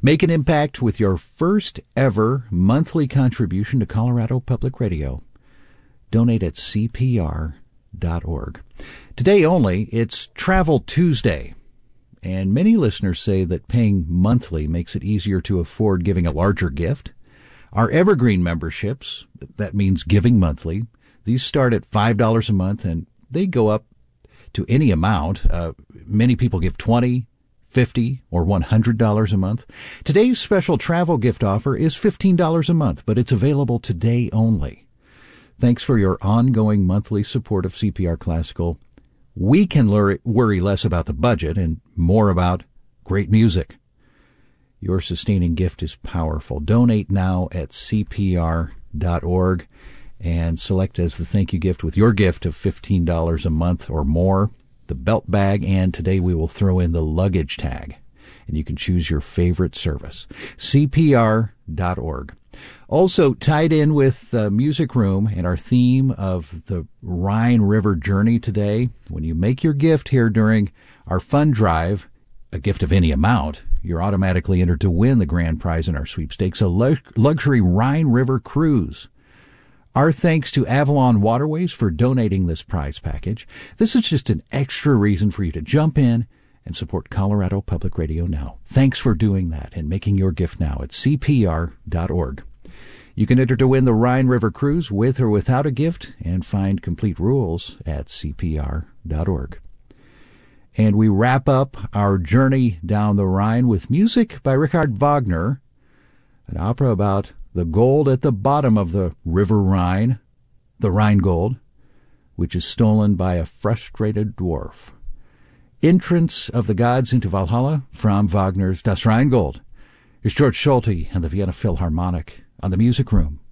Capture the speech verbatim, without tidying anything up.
Make an impact with your first ever monthly contribution to Colorado Public Radio. Donate at C P R dot org. Today only, it's Travel Tuesday. And many listeners say that paying monthly makes it easier to afford giving a larger gift. Our Evergreen memberships, that means giving monthly, these start at five dollars a month and they go up to any amount. Uh, many people give twenty dollars, fifty dollars, or one hundred dollars a month. Today's special travel gift offer is fifteen dollars a month, but it's available today only. Thanks for your ongoing monthly support of C P R Classical. We can worry less about the budget and more about great music. Your sustaining gift is powerful. Donate now at C P R dot org and select as the thank you gift with your gift of fifteen dollars a month or more the belt bag, and today we will throw in the luggage tag. And you can choose your favorite service. C P R dot org. Also tied in with the Music Room and our theme of the Rhine River journey today, when you make your gift here during our fund drive, a gift of any amount, you're automatically entered to win the grand prize in our sweepstakes, a luxury Rhine River cruise. Our thanks to Avalon Waterways for donating this prize package. This is just an extra reason for you to jump in and support Colorado Public Radio now. Thanks for doing that and making your gift now at C P R dot org. You can enter to win the Rhine River Cruise with or without a gift and find complete rules at C P R dot org. And we wrap up our journey down the Rhine with music by Richard Wagner, an opera about the gold at the bottom of the River Rhine, the Rheingold, which is stolen by a frustrated dwarf. Entrance of the Gods into Valhalla from Wagner's Das Rheingold. Here's George Solti and the Vienna Philharmonic on the Music Room.